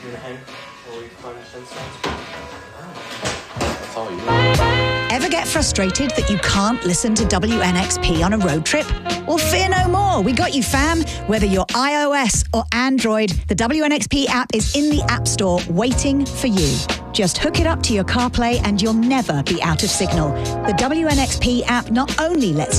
in a hang or you find sunstones. That's all you. Ever get frustrated that you can't listen to WNXP on a road trip? Well, fear no more. We got you, fam. Whether you're iOS or Android, the WNXP app is in the App Store waiting for you. Just hook it up to your CarPlay and you'll never be out of signal. The WNXP app not only lets